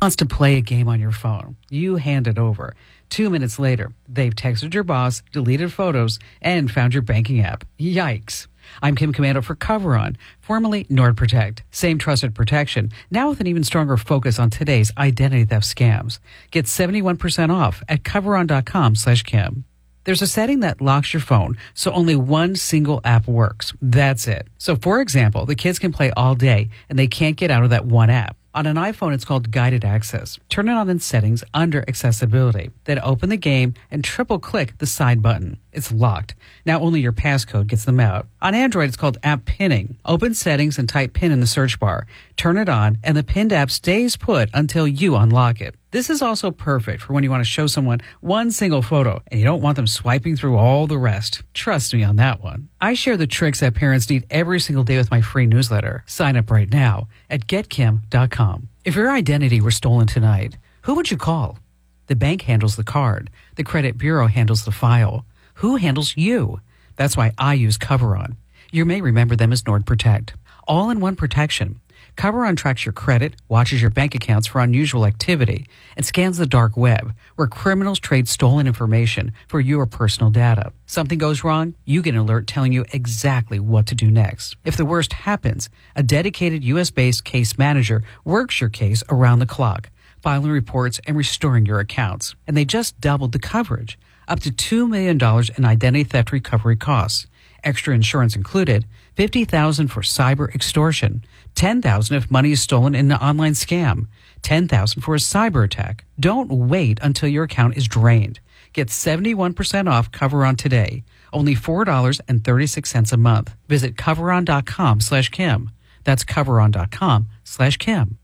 wants to play a game on your phone. You hand it over. 2 minutes later, they've texted your boss, deleted photos, and found your banking app. Yikes. I'm Kim Komando for Coveron, formerly NordProtect. Same trusted protection, now with an even stronger focus on today's identity theft scams. Get 71% off at Coveron.com/Kim. There's a setting that locks your phone so only one single app works. That's it. So, for example, the kids can play all day and they can't get out of that one app. On an iPhone, it's called Guided Access. Turn it on in Settings under Accessibility. Then open the game and triple-click the side button. It's locked. Now only your passcode gets them out. On Android, it's called App Pinning. Open Settings and type PIN in the search bar. Turn it on, and the pinned app stays put until you unlock it. This is also perfect for when you want to show someone one single photo and you don't want them swiping through all the rest. Trust me on that one. I share the tricks that parents need every single day with my free newsletter. Sign up right now at getkim.com. If your identity were stolen tonight, who would you call? The bank handles the card. The credit bureau handles the file. Who handles you? That's why I use Coveron. You may remember them as NordProtect. All-in-one protection. Coveron tracks your credit, watches your bank accounts for unusual activity, and scans the dark web, where criminals trade stolen information for your personal data. Something goes wrong, you get an alert telling you exactly what to do next. If the worst happens, a dedicated U.S.-based case manager works your case around the clock, filing reports and restoring your accounts. And they just doubled the coverage, up to $2 million in identity theft recovery costs. Extra insurance included, $50,000 for cyber extortion, $10,000 if money is stolen in an online scam, $10,000 for a cyber attack. Don't wait until your account is drained. Get 71% off Coveron today. Only $4.36 a month. Visit Coveron.com/Kim. That's Coveron.com/Kim.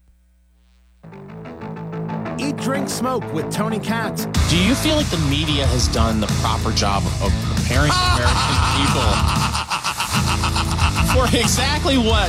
Eat, Drink, Smoke with Tony Katz. Do you feel like the media has done the proper job of preparing American people for exactly what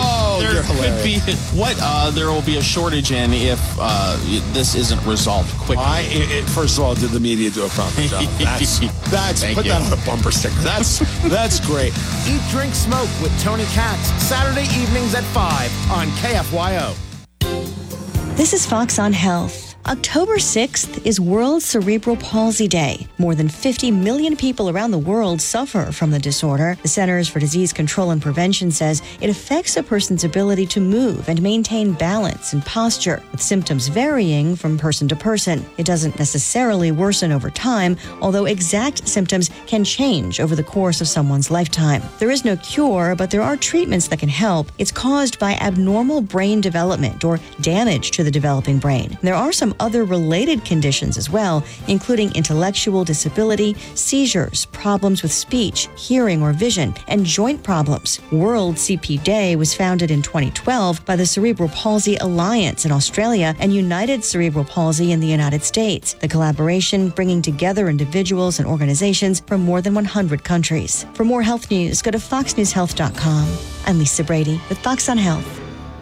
there will be a shortage in if this isn't resolved quickly? First of all, did the media do a proper job? Put that on a bumper sticker. That's great. Eat, Drink, Smoke with Tony Katz. Saturday evenings at 5 on KFYO. This is Fox on Health. October 6th is World Cerebral Palsy Day. More than 50 million people around the world suffer from the disorder. The Centers for Disease Control and Prevention says it affects a person's ability to move and maintain balance and posture, with symptoms varying from person to person. It doesn't necessarily worsen over time, although exact symptoms can change over the course of someone's lifetime. There is no cure, but there are treatments that can help. It's caused by abnormal brain development or damage to the developing brain. There are some other related conditions as well, including intellectual disability, seizures, problems with speech, hearing or vision, and joint problems. World CP Day was founded in 2012 by the Cerebral Palsy Alliance in Australia and United Cerebral Palsy in the United States. The collaboration bringing together individuals and organizations from more than 100 countries. For more health news, go to foxnewshealth.com. I'm Lisa Brady with Fox on Health.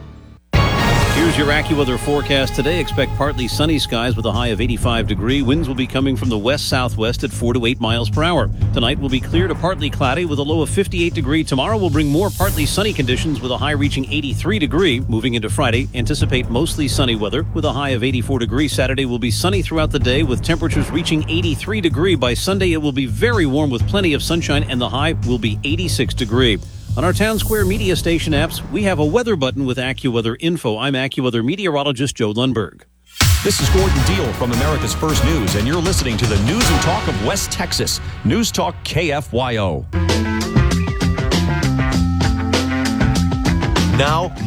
Here's your AccuWeather forecast today. Expect partly sunny skies with a high of 85 degrees. Winds will be coming from the west-southwest at 4 to 8 miles per hour. Tonight will be clear to partly cloudy with a low of 58 degrees. Tomorrow will bring more partly sunny conditions with a high reaching 83 degrees. Moving into Friday, anticipate mostly sunny weather with a high of 84 degrees. Saturday will be sunny throughout the day with temperatures reaching 83 degrees. By Sunday, it will be very warm with plenty of sunshine and the high will be 86 degrees. On our Town Square media station apps, we have a weather button with AccuWeather info. I'm AccuWeather meteorologist Joe Lundberg. This is Gordon Deal from America's First News, and you're listening to the News and Talk of West Texas. News Talk KFYO. Now,